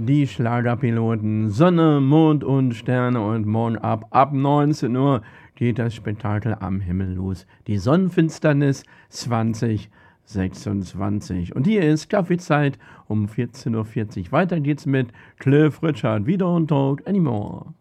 Die Schlagerpiloten Sonne, Mond und Sterne und morgen ab 19 Uhr geht das Spektakel am Himmel los. Die Sonnenfinsternis 2026. Und hier ist Kaffeezeit um 14:40 Uhr. Weiter geht's mit Cliff Richard. We don't talk anymore.